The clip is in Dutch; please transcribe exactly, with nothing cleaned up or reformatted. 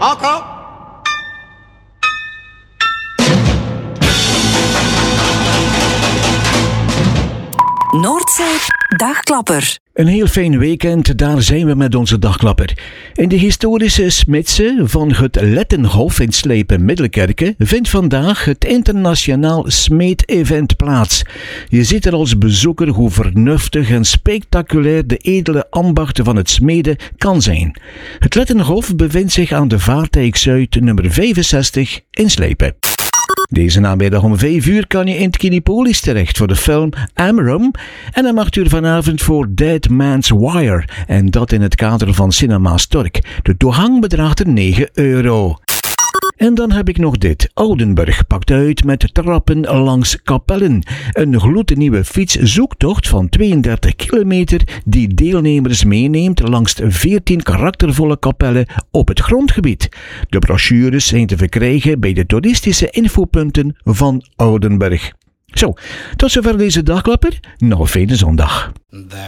Hakken! Noordzee Dagklapper. Een heel fijn weekend, daar zijn we met onze dagklapper. In de historische Smitse van het Lettenhof in Slepen-Middelkerke vindt vandaag het internationaal Smeed-event plaats. Je ziet er als bezoeker hoe vernuftig en spectaculair de edele ambachten van het smeden kan zijn. Het Lettenhof bevindt zich aan de Vaartijk Zuid nummer vijfenzestig in Slepen. Deze namiddag om vijf uur kan je in het Kinepolis terecht voor de film Amrum en dan mag u vanavond voor Dead Man's Wire en dat in het kader van Cinema Stork. De toegang bedraagt er negen euro. En dan heb ik nog dit. Oudenburg pakt uit met trappen langs Kapellen. Een gloednieuwe fietszoektocht van tweeëndertig kilometer die deelnemers meeneemt langs veertien karaktervolle kapellen op het grondgebied. De brochures zijn te verkrijgen bij de toeristische infopunten van Oudenburg. Zo, tot zover deze dagklapper. Nog een fijne zondag.